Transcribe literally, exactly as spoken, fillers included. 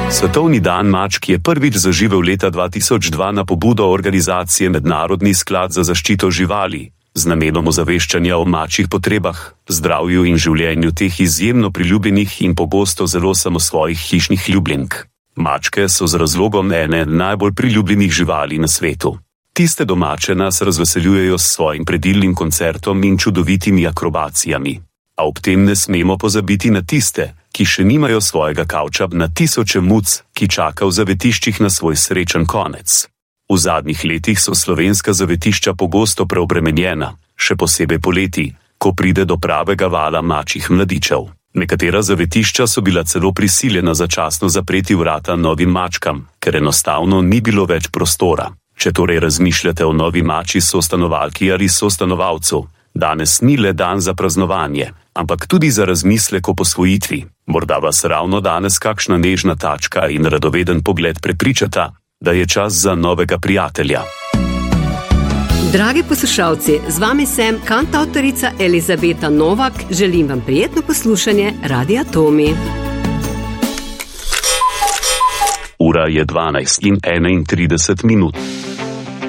Svetovni dan mačk je prvič zaživel leta dva tisoč dva na pobudo organizacije Mednarodni sklad za zaščito živali, z namenom ozaveščanja o mačjih potrebah, zdravju in življenju teh izjemno priljubljenih in pogosto zelo samosvojih hišnih ljubljenk. Mačke so z razlogom ene najbolj priljubljenih živali na svetu. Tiste domače nas razveseljujejo s svojim predilnim koncertom in čudovitimi akrobacijami. A ob tem ne smemo pozabiti na tiste, ki še nimajo svojega kavča, na tisoče muc, ki čaka v zavetiščih na svoj srečen konec. V zadnjih letih so slovenska zavetišča pogosto preobremenjena, še posebej poleti, ko pride do pravega vala mačjih mladičev. Nekatera zavetišča so bila celo prisiljena začasno zapreti vrata novim mačkam, ker enostavno ni bilo več prostora. Če torej razmišljate o novi mači sostanovalki ali sostanovalcu, danes ni le dan za praznovanje, ampak tudi za razmislek o posvojitvi. Morda vas ravno danes kakšna nežna tačka in radoveden pogled prepričata, da je čas za novega prijatelja. Dragi poslušalci, z vami sem kantavtorica Elizabeta Novak. Želim vam prijetno poslušanje Radia Tomi. Ura je dvanajst in enaintrideset minut.